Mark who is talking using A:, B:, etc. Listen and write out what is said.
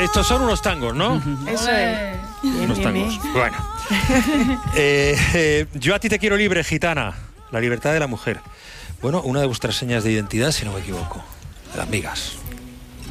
A: Estos son unos tangos, ¿no?
B: Eso es.
A: Unos tangos. Bueno. Yo a ti te quiero libre, gitana. La libertad de la mujer. Bueno, una de vuestras señas de identidad, si no me equivoco. De las migas.